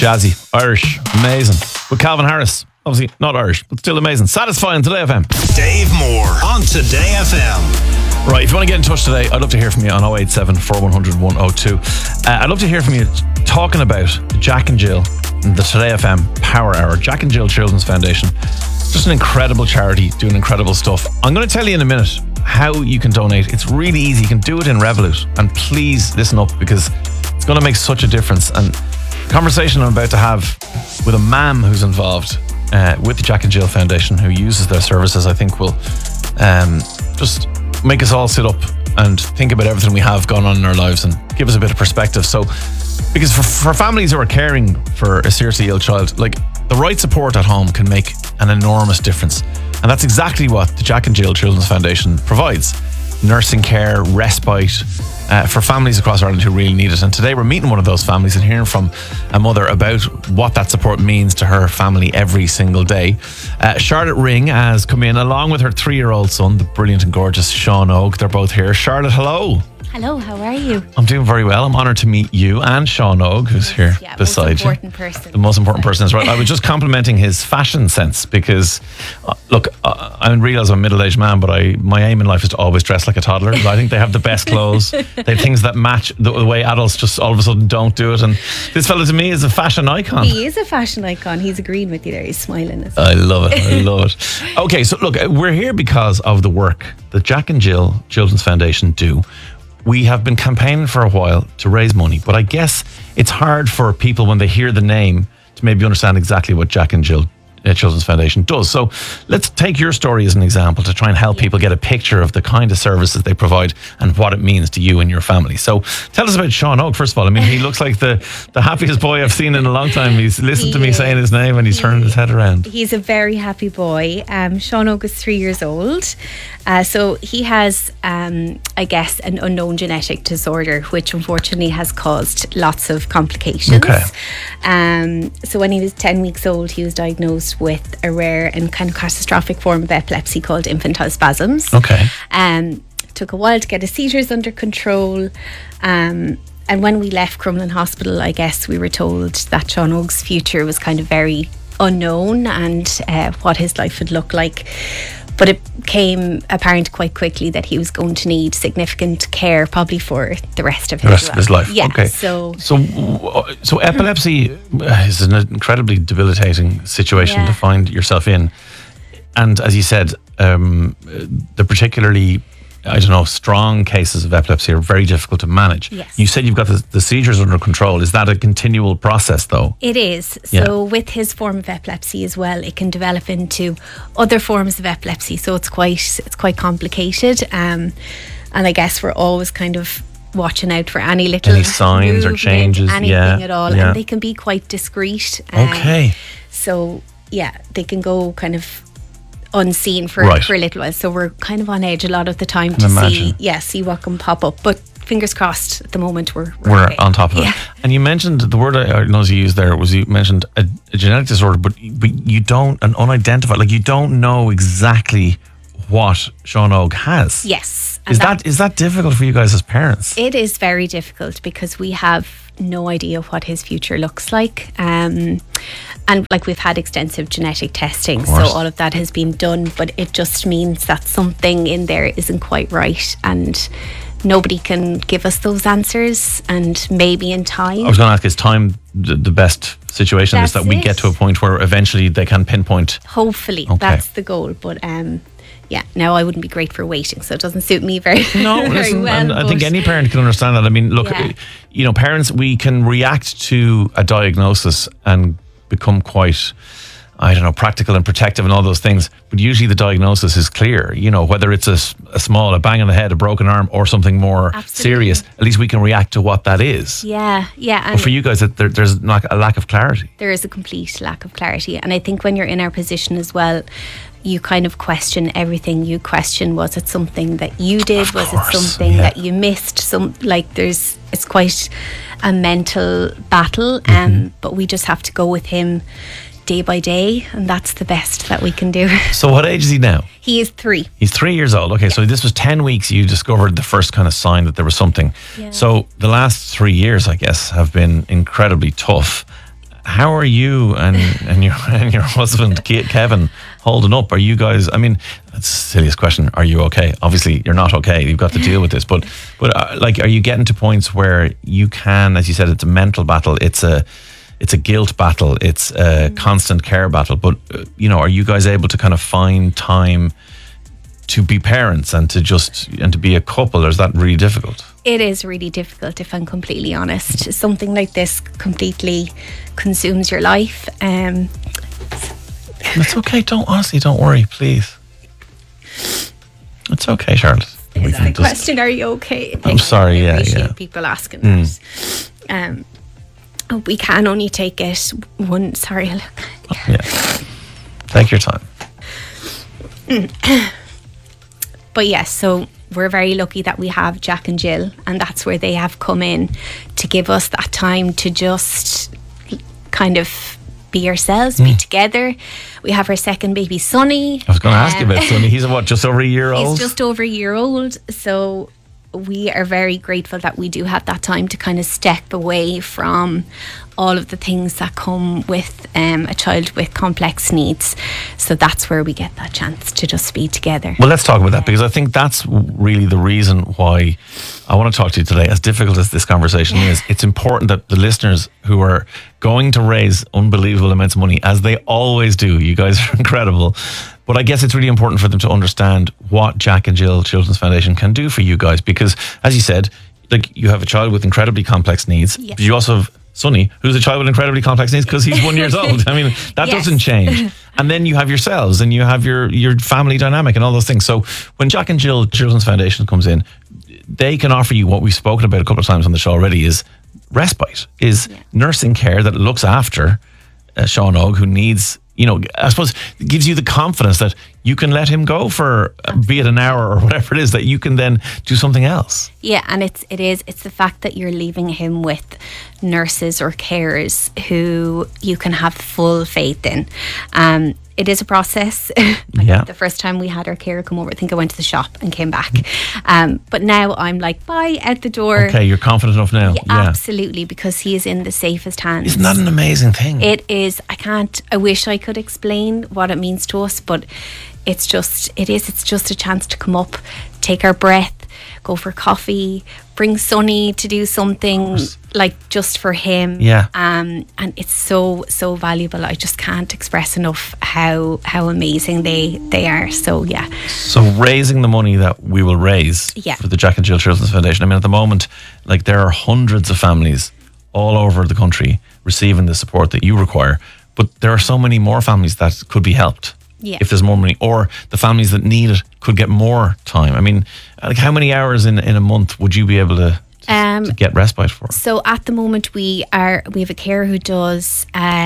Jazzy, Irish, amazing. With Calvin Harris, obviously not Irish, but still amazing. Satisfying Today FM. Dave Moore on Today FM. Right, if you want to get in touch today, I'd love to hear from you on 087 4100 102. I'd love to hear from you talking about Jack and Jill and the Today FM Power Hour. Jack and Jill Children's Foundation. Just an incredible charity doing incredible stuff. I'm going to tell you in a minute how you can donate. It's really easy. You can do it in Revolut. And please listen up because it's going to make such a difference. And the conversation I'm about to have with a ma'am who's involved with the Jack and Jill Foundation, who uses their services, I think will just make us all sit up and think about everything we have gone on in our lives and give us a bit of perspective. So, because for families who are caring for a seriously ill child, like, the right support at home can make an enormous difference. And that's exactly what the Jack and Jill Children's Foundation provides. Nursing care, respite, for families across Ireland who really need it. And today we're meeting one of those families and hearing from a mother about what that support means to her family every single day. Charlotte Ring has come in along with her 3-year-old son, the brilliant and gorgeous Sean Ogue. They're both here. Charlotte, hello. Hello, how are you? I'm doing very well. I'm honoured to meet you and Sean Ogue, who's here beside you. The most important person is right. I was just complimenting his fashion sense because, look, I realise I'm a middle-aged man, but my aim in life is to always dress like a toddler. I think they have the best clothes. They have things that match the way adults just all of a sudden don't do it. And this fella to me is a fashion icon. He is a fashion icon. He's agreeing with you there. He's smiling. I love it. I love it. Okay, so look, we're here because of the work that Jack and Jill Children's Foundation do. We have been campaigning for a while to raise money, but I guess it's hard for people when they hear the name to maybe understand exactly what Jack and Jill Children's Foundation does. So let's take your story as an example to try and help people get a picture of the kind of services they provide and what it means to you and your family. So tell us about Sean Ogue, first of all. I mean, he looks like the happiest boy I've seen in a long time. He's listened to me saying his name and he's turning his head around. He's a very happy boy. Sean Ogue is 3 years old. So he has, I guess, an unknown genetic disorder, which unfortunately has caused lots of complications. Okay. So when he was 10 weeks old, he was diagnosed with a rare and kind of catastrophic form of epilepsy called infantile spasms. Okay. Took a while to get his seizures under control. And when we left Crumlin Hospital, I guess we were told that Sean Ogue's future was kind of very unknown and what his life would look like. But it became apparent quite quickly that he was going to need significant care, probably for the rest of his life. Yeah. Okay. So epilepsy is an incredibly debilitating situation to find yourself in, and as you said, the particularly, I don't know, strong cases of epilepsy are very difficult to manage. Yes. You said you've got the seizures under control. Is that a continual process, though? It is. So with his form of epilepsy as well, it can develop into other forms of epilepsy. So it's quite complicated. And I guess we're always kind of watching out for any signs or changes, anything at all. And they can be quite discreet. Okay. So they can go kind of unseen for a little while, so we're kind of on edge a lot of the time to see what can pop up, but fingers crossed at the moment we're okay. On top of it. And you mentioned the word I know you used there was, you mentioned a genetic disorder, but you don't, an unidentified, like, you don't know exactly what Sean Ogue has. Yes. Is that difficult for you guys as parents? It is very difficult because we have no idea what his future looks like. And like, we've had extensive genetic testing, so all of that has been done, but it just means that something in there isn't quite right, and nobody can give us those answers. And maybe in time, I was going to ask, is time the best situation? Is that we get to a point where eventually they can pinpoint? Hopefully, that's the goal. But now I wouldn't be great for waiting, so it doesn't suit me very well. And I think any parent can understand that. I mean, look, parents, we can react to a diagnosis and become quite, I don't know, practical and protective and all those things, but usually the diagnosis is clear. You know, whether it's a bang on the head, a broken arm, or something more serious, at least we can react to what that is. Yeah. And but for you guys, there's a lack of clarity. There is a complete lack of clarity, and I think when you're in our position as well, you kind of question everything. You question, was it something that you did? Was it something that you missed? It's quite a mental battle, but we just have to go with him day by day, and that's the best that we can do. So what age is he now? He is 3. He's 3 years old. Okay, so this was 10 weeks you discovered the first kind of sign that there was something. So the last 3 years, I guess, have been incredibly tough. How are you and your husband Kevin holding up? Are you guys? I mean, that's the silliest question. Are you okay? Obviously, you're not okay. You've got to deal with this. But like, are you getting to points where you can, as you said, it's a mental battle. It's a guilt battle. It's a constant care battle. But are you guys able to kind of find time to be parents and to be a couple, or is that really difficult? It is really difficult, if I'm completely honest. Something like this completely consumes your life. It's okay. Don't worry, please. It's okay, Charlotte. Is the question, are you okay? I'm sorry, I appreciate people asking that. We can only take it one. Sorry, look. Yeah. Take your time. But yes, so we're very lucky that we have Jack and Jill, and that's where they have come in to give us that time to just kind of be ourselves, be together. We have our second baby, Sonny. I was going to ask you about Sonny. He's just over a year old? He's just over a year old. So we are very grateful that we do have that time to kind of step away from all of the things that come with a child with complex needs. So that's where we get that chance to just be together. Well, let's talk about that, because I think that's really the reason why I want to talk to you today. As difficult as this conversation is, it's important that the listeners who are going to raise unbelievable amounts of money, as they always do, you guys are incredible, but I guess it's really important for them to understand what Jack and Jill Children's Foundation can do for you guys, because as you said, like, you have a child with incredibly complex needs, but you also have Sonny, who's a child with incredibly complex needs because he's 1 year old. I mean, that doesn't change. And then you have yourselves and you have your family dynamic and all those things. So when Jack and Jill Children's Foundation comes in, they can offer you what we've spoken about a couple of times on the show already, is respite, is nursing care that looks after Sean Og, who needs, I suppose, gives you the confidence that you can let him go for, be it an hour or whatever it is, that you can then do something else. Yeah, and it's the fact that you're leaving him with nurses or carers who you can have full faith in. It is a process. The first time we had our carer come over, I think I went to the shop and came back. But now I'm like, bye, out the door. Okay, you're confident enough now. Yeah, absolutely, because he is in the safest hands. Isn't that an amazing thing? It is. I wish I could explain what it means to us, but it's just a chance to come up, take our breath, go for coffee, bring Sonny to do something like just for him. Yeah. And it's so valuable. I just can't express enough how amazing they are. So yeah. So raising the money that we will raise for the Jack and Jill Children's Foundation. I mean, at the moment, like, there are hundreds of families all over the country receiving the support that you require, but there are so many more families that could be helped. Yeah. If there's more money, or the families that need it could get more time. I mean, like, how many hours in a month would you be able to get respite for? So at the moment we have a carer who does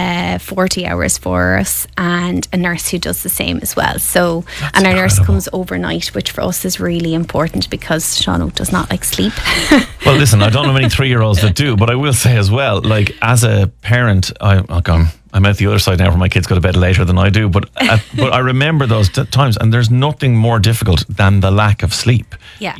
40 hours for us, and a nurse who does the same as well. So That's and our incredible. nurse comes overnight, which for us is really important because Sean Og does not like sleep. Well, listen, I don't know many 3-year-olds that do, but I will say as well, like, as a parent, I'm at the other side now where my kids go to bed later than I do, but I remember those times, and there's nothing more difficult than the lack of sleep. Yeah.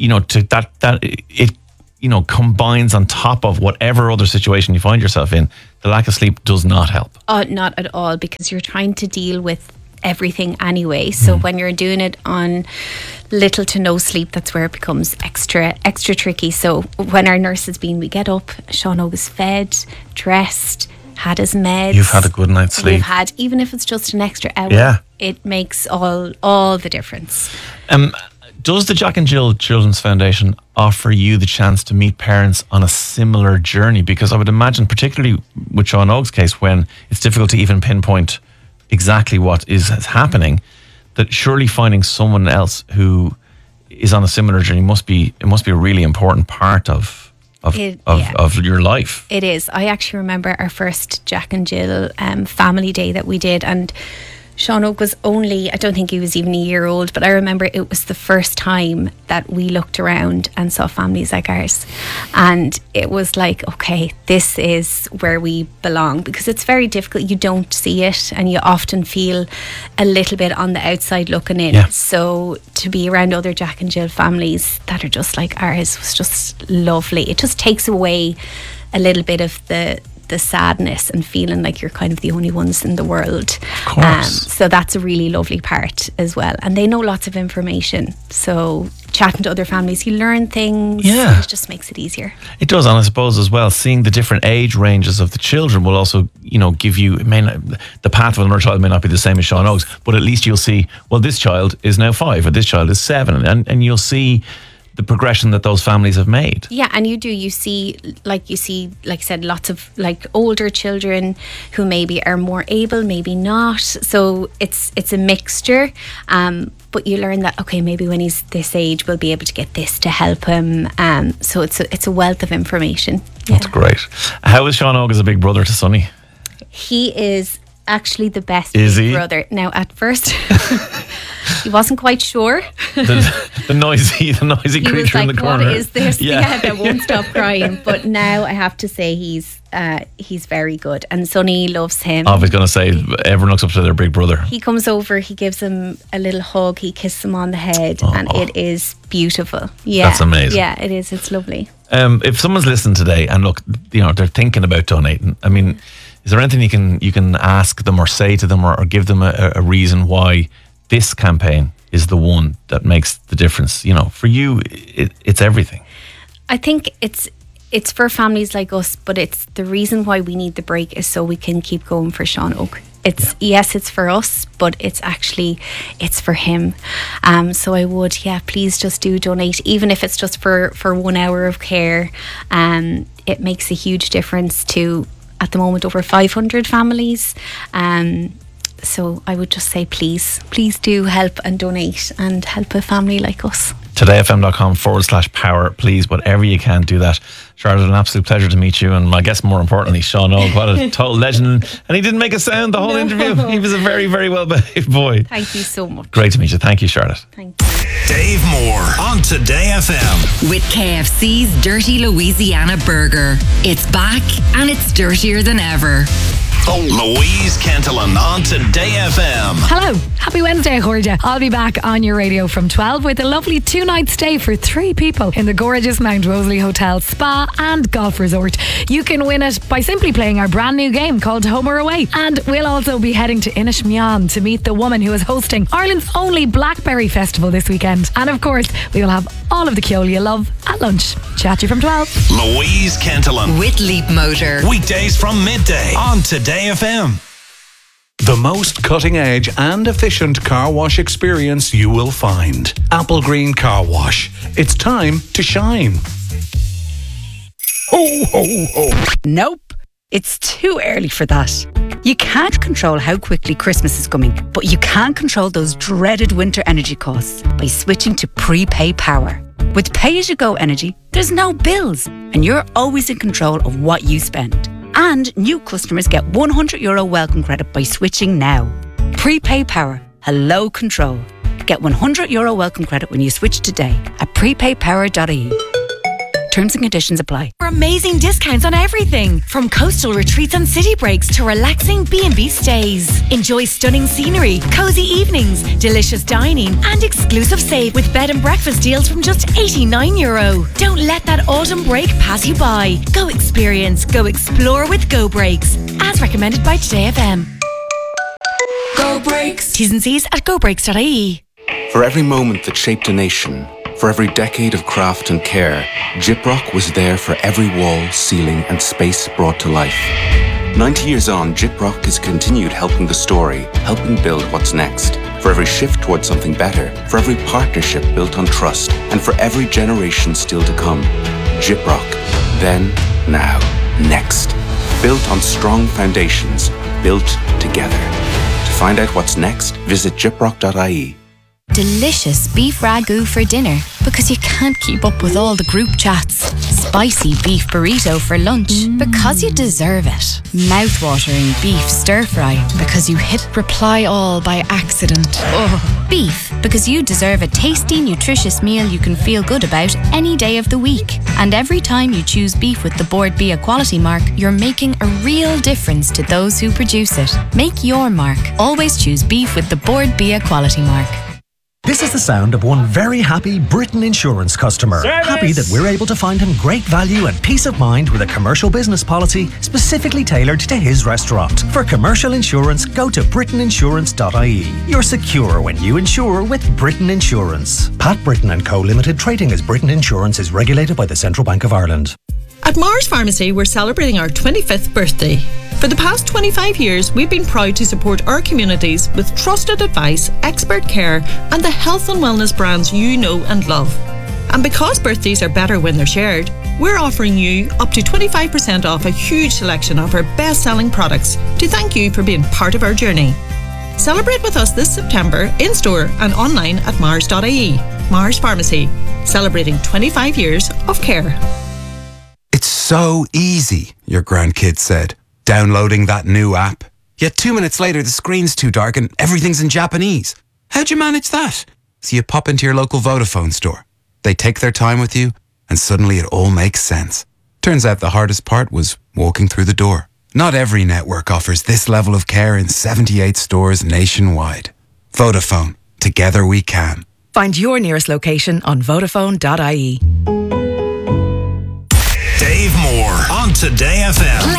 It combines on top of whatever other situation you find yourself in. The lack of sleep does not help. Oh, not at all, because you're trying to deal with everything anyway. So when you're doing it on little to no sleep, that's where it becomes extra tricky. So when our nurse has been, we get up, Sean Og is fed, dressed, had his meds. You've had a good night's sleep. We've had, even if it's just an extra hour, it makes all the difference. Does the Jack and Jill Children's Foundation offer you the chance to meet parents on a similar journey? Because I would imagine, particularly with Sean Og's case, when it's difficult to even pinpoint exactly what is happening, that surely finding someone else who is on a similar journey must be a really important part of your life. It is. I actually remember our first Jack and Jill family day that we did, and Sean Og was only, I don't think he was even a year old, but I remember it was the first time that we looked around and saw families like ours. And it was like, okay, this is where we belong, because it's very difficult. You don't see it, and you often feel a little bit on the outside looking in. Yeah. So to be around other Jack and Jill families that are just like ours was just lovely. It just takes away a little bit of the the sadness and feeling like you're kind of the only ones in the world. Of course. So that's a really lovely part as well. And they know lots of information. So chatting to other families, you learn things. Yeah. It just makes it easier. It does, and I suppose as well, seeing the different age ranges of the children will also, give you, the path of another child may not be the same as Sean Oakes, but at least you'll see, well, this child is now 5 or this child is 7, and you'll see the progression that those families have made. Yeah, and you see, like I said, lots of like older children who maybe are more able, maybe not. So it's a mixture. But you learn that, okay, maybe when he's this age, we'll be able to get this to help him. So it's a wealth of information. That's great. How is Sean Oakes as a big brother to Sonny? He is actually the best big brother. Now, at first, he wasn't quite sure. The noisy creature in the corner. What is this? Yeah, that won't stop crying. But now I have to say he's very good, and Sonny loves him. I was going to say, everyone looks up to their big brother. He comes over, he gives him a little hug, he kisses him on the head, and it is beautiful. Yeah, that's amazing. Yeah, it is. It's lovely. If someone's listening today and look, they're thinking about donating, I mean, is there anything you can ask them or say to them or give them a reason why this campaign is the one that makes the difference? For you, it's everything. I think it's for families like us, but it's the reason why we need the break is so we can keep going for Sean Oak. Yes, it's for us, but it's for him. So I would, please just do donate, even if it's just for 1 hour of care. It makes a huge difference to, at the moment, over 500 families. So I would just say, please do help and donate and help a family like us. todayfm.com/power, please, whatever you can, do that. Charlotte, an absolute pleasure to meet you, and I guess more importantly, Sean Oak, what a total legend. And he didn't make a sound the whole interview. He was a very, very well behaved boy. Thank you so much. Great to meet you. Thank you, Charlotte. Thank you. Dave Moore on Today FM. With KFC's Dirty Louisiana Burger. It's back and it's dirtier than ever. Louise Kentelan on Today FM. Hello, happy Wednesday, Georgia. I'll be back on your radio from 12 with a lovely 2-night stay for 3 people in the gorgeous Mount Rosalie Hotel Spa and Golf Resort. You can win it by simply playing our brand new game called Home or Away. And we'll also be heading to Inishmillan to meet the woman who is hosting Ireland's only Blackberry Festival this weekend. And of course, we will have all of the Keol you love at lunch. Chat to you from 12. Louise Kentelan with Leap Motor. Weekdays from midday on Today FM. The most cutting edge and efficient car wash experience you will find. Apple Green Car Wash. It's time to shine. Ho, ho, ho. Nope, it's too early for that. You can't control how quickly Christmas is coming, but you can control those dreaded winter energy costs by switching to Prepay Power. With pay-as-you-go energy, there's no bills, and you're always in control of what you spend. And new customers get €100 welcome credit by switching now. Prepay Power. Hello control. Get €100 welcome credit when you switch today at prepaypower.ie. Terms and conditions apply. Amazing discounts on everything, from coastal retreats and city breaks to relaxing B&B stays. Enjoy stunning scenery, cozy evenings, delicious dining, and exclusive save with bed and breakfast deals from just €89. Don't let that autumn break pass you by. Go experience, go explore with Go Breaks, as recommended by Today FM. Go Breaks. T's and C's at gobreaks.ie. For every moment that shaped a nation, for every decade of craft and care, Gyprock was there for every wall, ceiling and space brought to life. 90 years on, Gyprock has continued helping the story, helping build what's next. For every shift towards something better, for every partnership built on trust, and for every generation still to come. Gyprock. Then, now, next. Built on strong foundations, built together. To find out what's next, visit gyprock.ie. Delicious beef ragu for dinner because you can't keep up with all the group chats. Spicy beef burrito for lunch because you deserve it. Mouth-watering beef stir-fry because you hit reply all by accident. Oh. Beef because you deserve a tasty, nutritious meal you can feel good about any day of the week. And every time you choose beef with the Board Bia quality mark, you're making a real difference to those who produce it. Make your mark. Always choose beef with the Board Bia quality mark. This is the sound of one very happy Britain Insurance customer. Service. Happy that we're able to find him great value and peace of mind with a commercial business policy specifically tailored to his restaurant. For commercial insurance, go to britainiinsurance.ie. You're secure when you insure with Britain Insurance. Pat Britton & Co Limited, trading as Britain Insurance, is regulated by the Central Bank of Ireland. At Mars Pharmacy, we're celebrating our 25th birthday. For the past 25 years, we've been proud to support our communities with trusted advice, expert care, and the health and wellness brands you know and love. And because birthdays are better when they're shared, we're offering you up to 25% off a huge selection of our best-selling products to thank you for being part of our journey. Celebrate with us this September in-store and online at mars.ie. Mars Pharmacy, celebrating 25 years of care. It's so easy, your grandkid said, downloading that new app. Yet 2 minutes later, the screen's too dark and everything's in Japanese. How'd you manage that? So you pop into your local Vodafone store. They take their time with you, and suddenly it all makes sense. Turns out the hardest part was walking through the door. Not every network offers this level of care in 78 stores nationwide. Vodafone. Together we can. Find your nearest location on Vodafone.ie. Dave Moore on Today FM.